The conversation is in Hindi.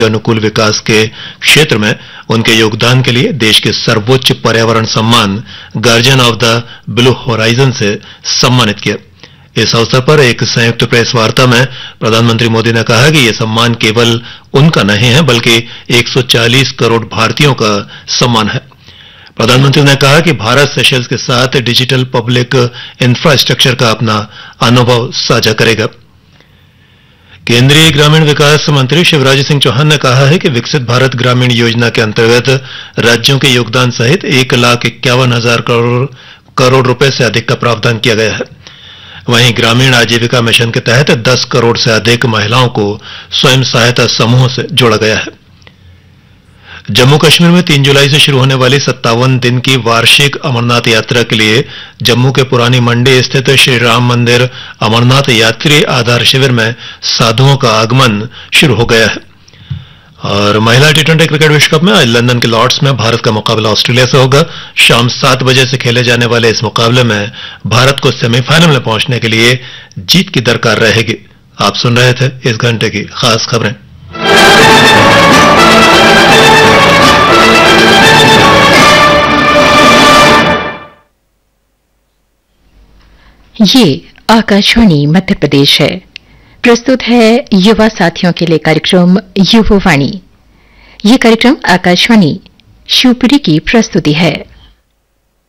अनुकूल विकास के क्षेत्र में उनके योगदान के लिए देश के सर्वोच्च पर्यावरण सम्मान guardian of the blue horizon से सम्मानित किया। इस अवसर पर एक संयुक्त प्रेस वार्ता में प्रधानमंत्री मोदी ने कहा कि यह सम्मान केवल उनका नहीं है बल्कि 140 करोड़ भारतीयों का सम्मान है। प्रधानमंत्री ने कहा कि भारत सेशल्स के साथ डिजिटल पब्लिक इंफ्रास्ट्रक्चर का अपना अनुभव साझा करेगा। केंद्रीय ग्रामीण विकास मंत्री शिवराज सिंह चौहान ने कहा है कि विकसित भारत ग्रामीण योजना के अंतर्गत राज्यों के योगदान सहित 1,51,000 करोड़ रुपए से अधिक का प्रावधान किया गया है। वहीं ग्रामीण आजीविका मिशन के तहत 10 करोड़ से अधिक महिलाओं को स्वयं सहायता समूह से जोड़ा गया है। जम्मू कश्मीर में 3 जुलाई से शुरू होने वाली 57 दिन की वार्षिक अमरनाथ यात्रा के लिए जम्मू के पुरानी मंडी स्थित श्री राम मंदिर अमरनाथ यात्री आधार शिविर में साधुओं का आगमन शुरू हो गया है। और महिला T20 क्रिकेट विश्व कप में आज लंदन के लॉर्ड्स में भारत का मुकाबला ऑस्ट्रेलिया से होगा। शाम 7 बजे से खेले जाने वाले इस मुकाबले में भारत को सेमीफाइनल में पहुंचने के लिए जीत की दरकार रहेगी। आप सुन रहे थे इस घंटे की खास खबरें। ये आकाशवाणी मध्य प्रदेश है। प्रस्तुत है युवा साथियों के लिए कार्यक्रम युववाणी। ये कार्यक्रम आकाशवाणी शिवपुरी की प्रस्तुति है।